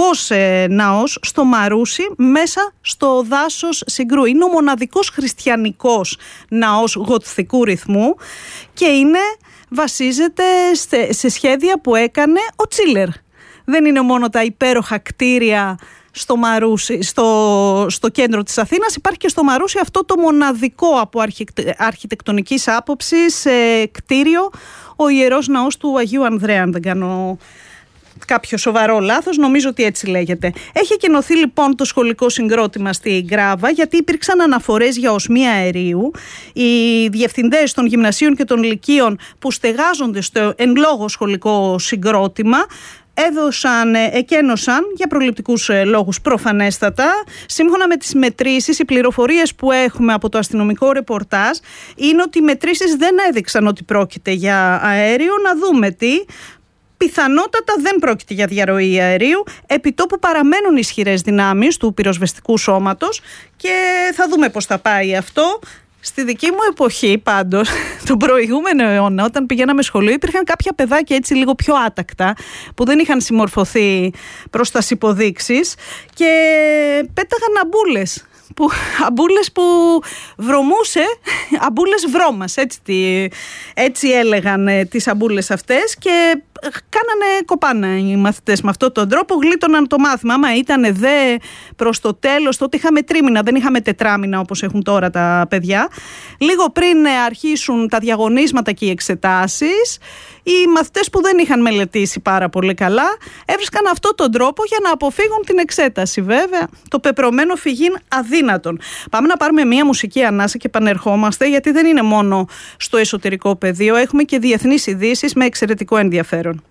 γοτθικός ναός στο Μαρούσι, μέσα στο δάσος Συγκρού. Είναι ο μοναδικός χριστιανικός ναός γοτθικού ρυθμού και βασίζεται σε σχέδια που έκανε ο Τσίλερ. Δεν είναι μόνο τα υπέροχα κτίρια στο Μαρούσι, στο κέντρο της Αθήνας, υπάρχει και στο Μαρούσι αυτό το μοναδικό από αρχιτεκτονικής άποψης κτίριο, ο Ιερός Ναός του Αγίου Ανδρέα, αν δεν κάνω κάποιο σοβαρό λάθος, νομίζω ότι έτσι λέγεται. Έχει εκενωθεί λοιπόν το σχολικό συγκρότημα στη Γκράβα, γιατί υπήρξαν αναφορές για οσμία αερίου. Οι διευθυντές των γυμνασίων και των λυκείων που στεγάζονται στο εν λόγω σχολικό συγκρότημα εκένωσαν για προληπτικούς λόγους προφανέστατα. Σύμφωνα με τις μετρήσεις, οι πληροφορίες που έχουμε από το αστυνομικό ρεπορτάζ είναι ότι οι μετρήσεις δεν έδειξαν ότι πρόκειται για αέριο. Να δούμε τι. Πιθανότατα δεν πρόκειται για διαρροή αερίου. Επιτόπου παραμένουν ισχυρές δυνάμεις του πυροσβεστικού σώματος και θα δούμε πώς θα πάει αυτό. Στη δική μου εποχή πάντως, τον προηγούμενο αιώνα, όταν πηγαίναμε σχολείο, υπήρχαν κάποια παιδάκια έτσι λίγο πιο άτακτα που δεν είχαν συμμορφωθεί προς τις υποδείξεις και πέταγαν αμπούλες που βρωμούσε, αμπούλες βρώμας, έτσι έλεγαν τις αμπούλες αυτές, και κοπάνα οι μαθητές με αυτόν τον τρόπο, γλίτωναν το μάθημα. Άμα ήταν δε προς το τέλος, τότε είχαμε τρίμηνα, δεν είχαμε τετράμηνα όπως έχουν τώρα τα παιδιά. Λίγο πριν αρχίσουν τα διαγωνίσματα και οι εξετάσεις, οι μαθητές που δεν είχαν μελετήσει πάρα πολύ καλά έβρισκαν αυτόν τον τρόπο για να αποφύγουν την εξέταση. Βέβαια, το πεπρωμένο φυγήν αδύνατον. Πάμε να πάρουμε μία μουσική ανάσα και επανερχόμαστε, γιατί δεν είναι μόνο στο εσωτερικό πεδίο, έχουμε και διεθνείς ειδήσεις με εξαιρετικό ενδιαφέρον.